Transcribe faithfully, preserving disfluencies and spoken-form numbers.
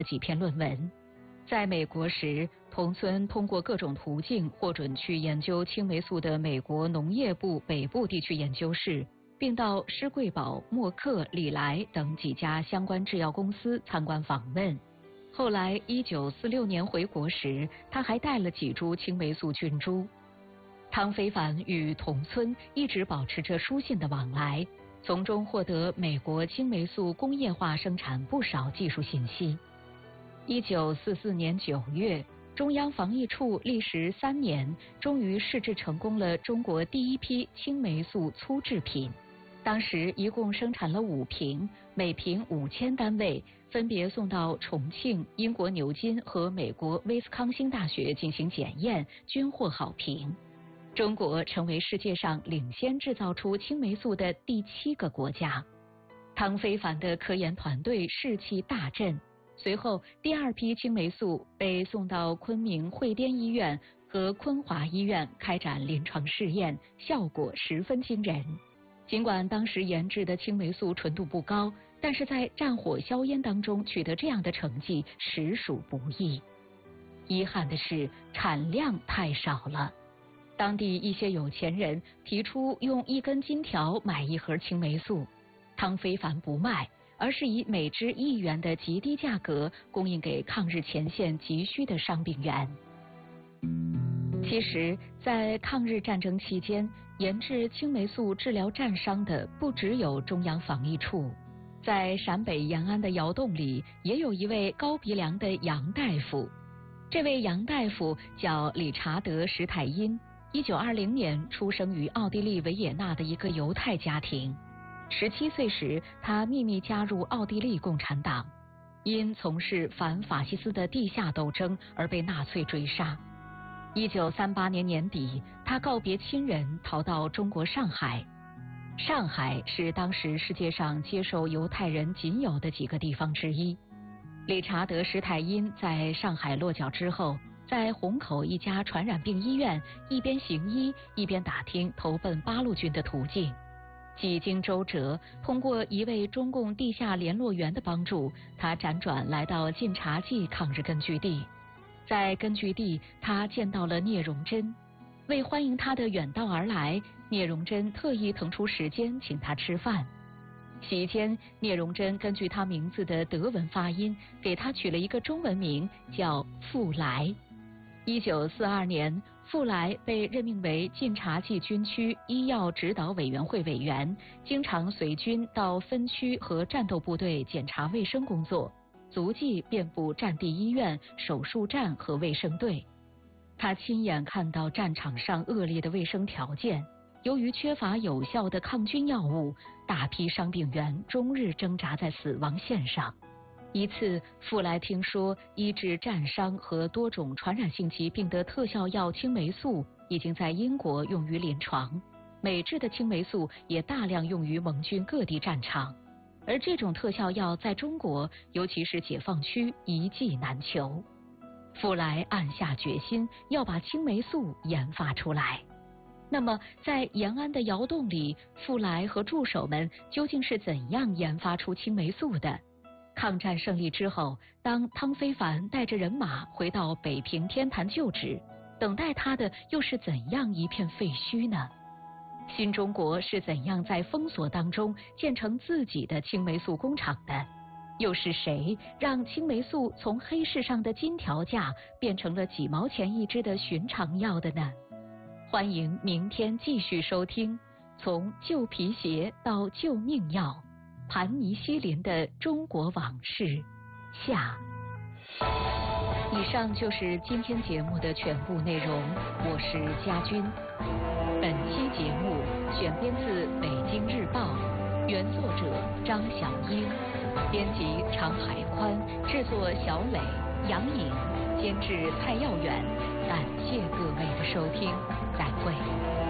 几篇论文。在美国时，同村通过各种途径获准去研究青霉素的美国农业部北部地区研究室，并到施贵堡、默克、礼来等几家相关制药公司参观访问。后来一九四六年回国时，他还带了几株青霉素菌株。汤非凡与同村一直保持着书信的往来，从中获得美国青霉素工业化生产不少技术信息。一九四四年九月，中央防疫处历时三年，终于试制成功了中国第一批青霉素粗制品。当时一共生产了五瓶，每瓶五千单位，分别送到重庆、英国牛津和美国威斯康星大学进行检验，均获好评。中国成为世界上领先制造出青霉素的第七个国家。汤非凡的科研团队士气大振，随后第二批青霉素被送到昆明汇编医院和昆华医院开展临床试验，效果十分惊人。尽管当时研制的青霉素纯度不高，但是在战火硝烟当中取得这样的成绩实属不易。遗憾的是，产量太少了。当地一些有钱人提出用一根金条买一盒青霉素，汤非凡不卖，而是以每支一元的极低价格供应给抗日前线急需的伤病员。其实，在抗日战争期间，研制青霉素治疗战伤的不只有中央防疫处，在陕北延安的窑洞里，也有一位高鼻梁的杨大夫。这位杨大夫叫理查德·史泰因，一九二零年出生于奥地利维也纳的一个犹太家庭。十七岁时，他秘密加入奥地利共产党，因从事反法西斯的地下斗争而被纳粹追杀。一九三八年年底，他告别亲人，逃到中国上海。上海是当时世界上接受犹太人仅有的几个地方之一。理查德·施泰因在上海落脚之后，在虹口一家传染病医院一边行医，一边打听投奔八路军的途径。几经周折，通过一位中共地下联络员的帮助，他辗转来到晋察冀抗日根据地。在根据地，他见到了聂荣臻。为欢迎他的远道而来，聂荣臻特意腾出时间请他吃饭。席间，聂荣臻根据他名字的德文发音，给他取了一个中文名，叫傅来。一九四二年，傅来被任命为晋察冀军区医药指导委员会委员，经常随军到分区和战斗部队检查卫生工作，足迹遍布战地医院、手术站和卫生队。他亲眼看到战场上恶劣的卫生条件，由于缺乏有效的抗菌药物，大批伤病员终日挣扎在死亡线上。一次，傅来听说医治战伤和多种传染性疾病的特效药青霉素已经在英国用于临床，美制的青霉素也大量用于盟军各地战场，而这种特效药在中国，尤其是解放区一剂难求。傅来暗下决心要把青霉素研发出来。那么，在延安的窑洞里，傅来和助手们究竟是怎样研发出青霉素的？抗战胜利之后，当汤非凡带着人马回到北平天坛就职，等待他的又是怎样一片废墟呢？新中国是怎样在封锁当中建成自己的青霉素工厂的？又是谁让青霉素从黑市上的金条价变成了几毛钱一支的寻常药的呢？欢迎明天继续收听从旧皮鞋到救命药，盘尼西林的中国往事下。以上就是今天节目的全部内容，我是佳君。本期节目选编自《北京日报》，原作者张晓英，编辑常海宽，制作小磊、杨颖，监制蔡耀远。感谢各位的收听，再会。